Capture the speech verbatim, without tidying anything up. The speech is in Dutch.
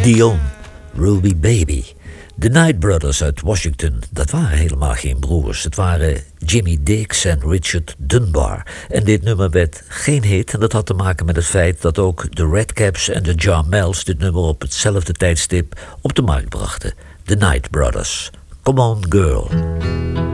Dion, Ruby Baby. De Knight Brothers uit Washington, dat waren helemaal geen broers. Het waren Jimmy Dix en Richard Dunbar. En dit nummer werd geen hit en dat had te maken met het feit dat ook de Redcaps en de Jarmels dit nummer op hetzelfde tijdstip op de markt brachten. De Knight Brothers. Come on, girl.